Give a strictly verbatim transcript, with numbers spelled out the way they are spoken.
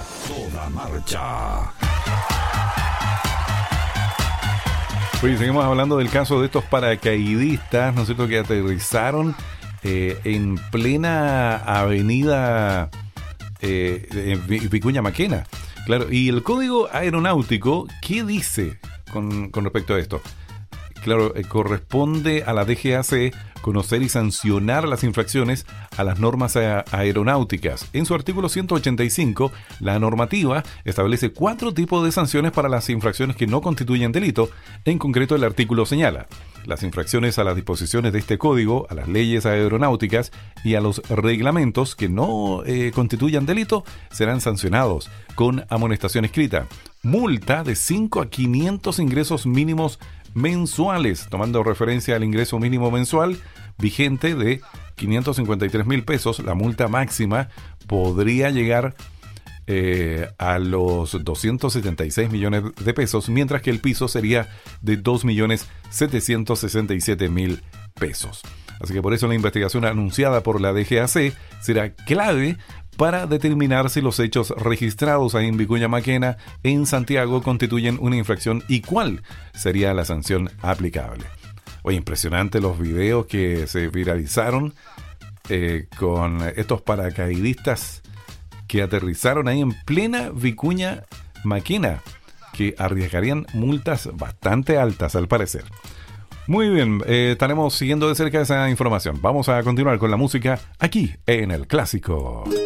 toda marcha. Oye, seguimos hablando del caso de estos paracaidistas, ¿no es cierto?, que aterrizaron eh, en plena avenida eh, en Vicuña Maquena. Claro, y el código aeronáutico, ¿qué dice con, con respecto a esto? Claro, eh, corresponde a la D G A C conocer y sancionar las infracciones a las normas a- aeronáuticas. En su artículo ciento ochenta y cinco, la normativa establece cuatro tipos de sanciones para las infracciones que no constituyen delito. En concreto, el artículo señala: las infracciones a las disposiciones de este código, a las leyes aeronáuticas y a los reglamentos que no eh, constituyan delito serán sancionados con amonestación escrita, multa de cinco a quinientos ingresos mínimos mensuales, tomando referencia al ingreso mínimo mensual vigente de quinientos cincuenta y tres mil pesos. La multa máxima podría llegar eh, a los doscientos setenta y seis millones de pesos, mientras que el piso sería de dos millones setecientos sesenta y siete mil pesos. Así que por eso la investigación anunciada por la D G A C será clave para determinar si los hechos registrados ahí en Vicuña Maquena, en Santiago, constituyen una infracción y cuál sería la sanción aplicable. Oye, impresionante los videos que se viralizaron eh, con estos paracaidistas que aterrizaron ahí en plena Vicuña Maquena, que arriesgarían multas bastante altas al parecer. Muy bien, eh, estaremos siguiendo de cerca esa información. Vamos a continuar con la música aquí en El Clásico.